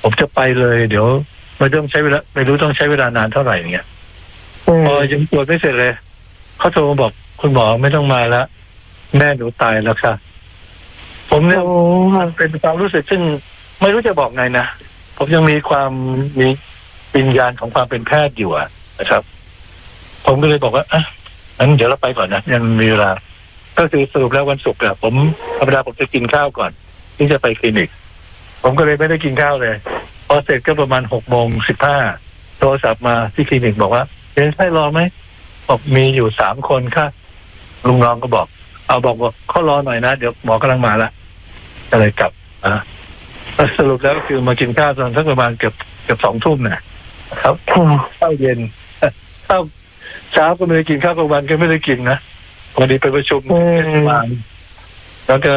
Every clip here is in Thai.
ผมจะไปเลยเดี๋ยวไม่ต้องใช้เวลาไม่รู้ต้องใช้เวลานานเท่าไหร่เนี่ยพอยังตรวจไม่เสร็จเลยเขาโทรมาบอกคุณหมอไม่ต้องมาแล้วแม่หนูตายแล้วค่ะผมเนี่ยมันเป็นความรู้สึกซึ่งไม่รู้จะบอกไงนะผมยังมีความมีวิญญาณของความเป็นแพทย์อยู่นะครับผมก็เลยบอกว่างั้นเดี๋ยวเราไปก่อนนะยังมีเวลาก็คือสรุปแล้ววันศุกร์ผมธรรมดาผมจะกินข้าวก่อนที่จะไปคลินิกผมก็เลยไม่ได้กินข้าวเลยพอเสร็จก็ประมาณ6:15โทรศัพท์มาที่คลินิกบอกว่าเป็นไข้รอไหมบอกมีอยู่3 คนค่ะลุงน้องก็บอกบอกว่าเขารอหน่อยนะเดี๋ยวหมอกำลังมาละก็เลยกลับสรุปแล้วก็คือมากินข้าวตอนสักประมาณเกือบ2 ทุ่มนะครับข้าวเย็นข้าวเช้าก็ไม่ได้กินข้าวกลางวันก็ไม่ได้กินนะวันนี้ไปประชุมแล้วก็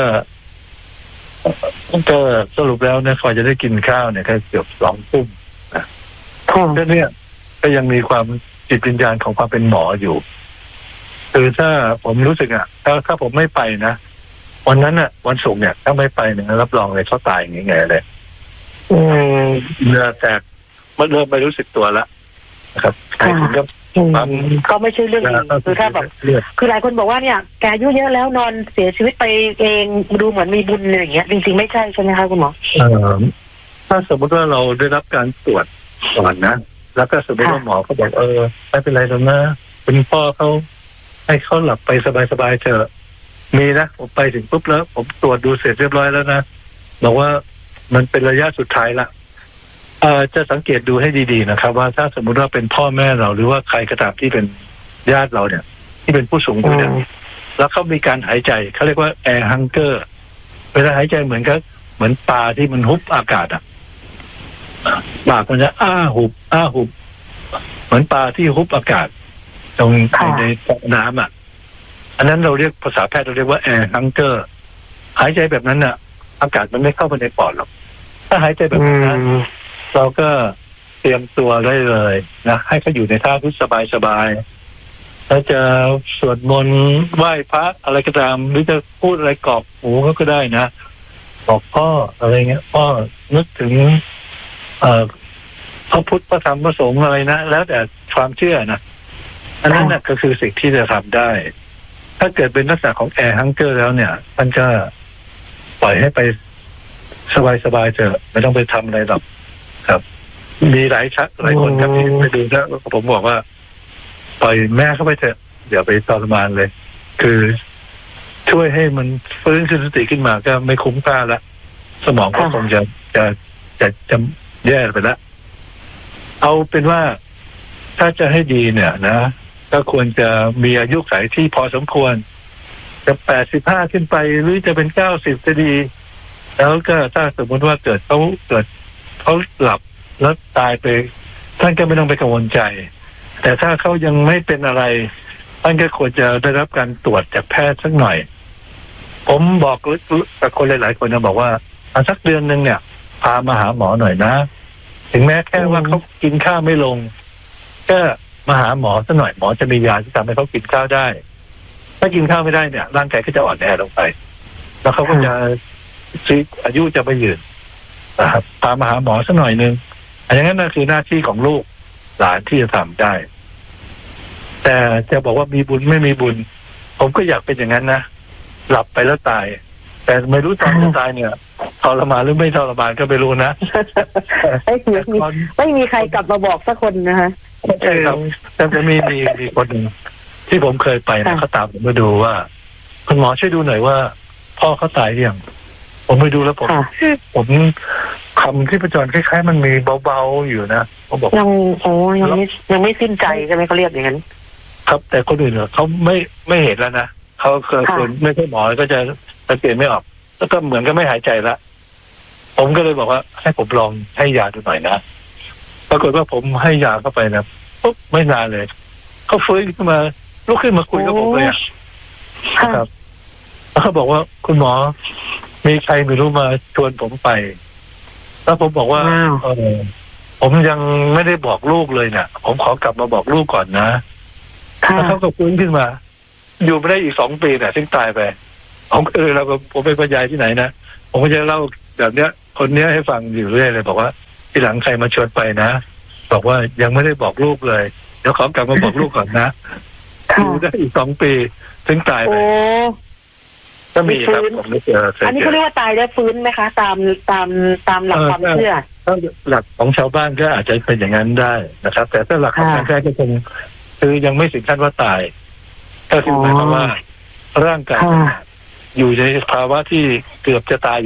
สรุปแล้วเนี่ยพอจะได้กินข้าวเนี่ยก็เกือบ2 ทุ่มก็เนี่ยก็ยังมีความจิตวิญญาณของความเป็นหมออยู่คือถ้าผมรู้สึกถ้าผมไม่ไปนะวันนั้นวันศุกร์เนี่ยถ้าไม่ไปเนี่ยรับรองเลยเขาตายอย่างเงี้ยเลยเนื้อแตกมันเริ่มไม่รู้สึกตัวละนะครับก็ไม่ใช่เรื่องคือถ้าแบบคือหลายคนบอกว่าเนี่ยแกอายุเยอะแล้วนอนเสียชีวิตไปเองดูเหมือนมีบุญอะไรอย่างเงี้ยจริงๆไม่ใช่ใช่ไหมคะคุณหมอถ้าสมมติว่าเราได้รับการตรวจก่อนนะแล้วก็สมมติว่าหมอเขาบอกไม่เป็นไรหรอกนะคุณพ่อเขาให้เขาหลับไปสบายๆเถอะมีนะผมไปถึงปุ๊บแล้วผมตรวจดูเสร็จเรียบร้อยแล้วนะบอกว่ามันเป็นระยะสุดท้ายละจะสังเกตดูให้ดีๆนะครับว่าถ้าสมมุติว่าเป็นพ่อแม่เราหรือว่าใครก็ตามที่เป็นญาติเราเนี่ยที่เป็นผู้สูงอายุเนี่ยแล้วเขามีการหายใจเขาเรียกว่า air hunger เวลาหายใจเหมือนปลาที่มันฮุบอากาศปากมันจะหุบเหมือนปลาที่ฮุบอากาศตรงในน้ำอันนั้นเราเรียกภาษาแพทย์เราเรียกว่า air hunger หายใจแบบนั้นอากาศมันไม่เข้าไปในปอดหรอกถ้าหายใจแบบนั้นเราก็เตรียมตัวได้เลยนะให้เขาอยู่ในท่าที่สบายๆแล้วจะสวดมนต์ไหว้พระอะไรก็ตามหรือจะพูดอะไรกรอกหูเขาก็ได้นะบอกพ่ออะไรเงี้ยพ่อนึกถึงพระพุทธพระธรรมพระสงฆ์อะไรนะแล้วแต่ความเชื่อนะอันนั้นก็คือสิ่งที่จะทำได้ถ้าเกิดเป็นลักษณะของแอร์ฮังเกอร์แล้วเนี่ยมันก็ปล่อยให้ไปสบายๆเถอะไม่ต้องไปทำอะไรหรอกครับมีหลายคนครับที่ไปดูแล้วผมบอกว่าปล่อยแม่เข้าไปเถอะอย่าไปทรมานเลยคือช่วยให้มันฟื้นคืนสติขึ้นมาก็ไม่คุ้มค่าละสมองก็คงจะแย่ไปแล้วเอาเป็นว่าถ้าจะให้ดีเนี่ยนะก็ควรจะมีอายุขัยที่พอสมควรจะ85ขึ้นไปหรือจะเป็น90จะดีแล้วก็ถ้าสมมติว่าเกิดเขาหลับแล้วตายไปท่านก็ไม่ต้องไปกังวลใจแต่ถ้าเขายังไม่เป็นอะไรท่านก็ควรจะได้รับการตรวจจากแพทย์สักหน่อยผมบอกกับคนหลายๆคนนะบอกว่าสักเดือนนึงเนี่ยพามาหาหมอหน่อยนะถึงแม้แค่ว่าเขากินข้าวไม่ลงก็มาหาหมอสักหน่อยหมอจะมียาที่ทำให้เขากินข้าวได้ถ้ากินข้าวไม่ได้เนี่ยร่างกายก็จะอ่อนแอลงไปแล้วเขาก็จะอายุจะไม่ยืนนะครับพามาหาหมอสักหน่อยนึงอย่างนั้นคือหน้าที่ของลูกหลานที่จะทำได้แต่จะบอกว่ามีบุญไม่มีบุญผมก็อยากเป็นอย่างนั้นนะหลับไปแล้วตายแต่ไม่รู้ตอนจะตายเนี่ยทรมานหรือไม่ทรมานก็ไม่รู้นะไม่มีใครกลับมาบอกสักคนนะคะใช่ครับแต่จะมีคนหนึ่งที่ผมเคยไปนะเขาตามผมมาดูว่าคุณหมอช่วยดูหน่อยว่าพ่อเขาตายหรือยังผมไปดูแล้วผมคำที่ประจรคล้ายๆมันมีเบาๆอยู่นะเขาบอกยังไม่สิ้นใจใช่ไหมเขาเรียกอย่างนั้นครับแต่คนอื่นเขาไม่เห็นแล้วนะเขาเคยไม่ใช่หมอก็จะสังเกตไม่ออกแล้วก็เหมือนก็ไม่หายใจละผมก็เลยบอกว่าให้ผมลองให้ยาดูหน่อยนะปรากฏว่าผมให้ยาเข้าไปนะปุ๊บไม่นานเลยเขาฟื้นขึ้นมาลุกขึ้นมาคุยกับผมเลยครับแล้วเขาบอกว่าคุณหมอมีใครไม่รู้มาชวนผมไปแล้วผมบอกว่าผมยังไม่ได้บอกลูกเลยเนี่ยผมขอกลับมาบอกลูกก่อนนะแล้วเขาก็ฟื้นขึ้นมาอยู่ไม่ได้อีก2 ปีเนี่ยถึงตายไปผมเราก็ผมไปบรรยายที่ไหนนะผมก็จะเล่าแบบเนี้ยคนเนี้ยให้ฟังอยู่เรื่อยเลยบอกว่าทีหลังใครมาชวนไปนะบอกว่ายังไม่ได้บอกลูกเลยเดี๋ยวขอกลับมาบอกลูกก่อนนะอยู่ได้อีก2 ปีถึงตายไปก็มีครับผมไม่เจออันนี้เขาเรียกว่าตายแล้วฟื้นไหมคะตามหลักความเชื่อถ้าหลักของชาวบ้านก็อาจจะเป็นอย่างนั้นได้นะครับแต่ถ้าหลักของการแพทย์ก็คงคือยังไม่ถึงขั้นว่าตายก็คือหมายความว่าร่างกายอยู่ในภาวะที่เกือบจะตาย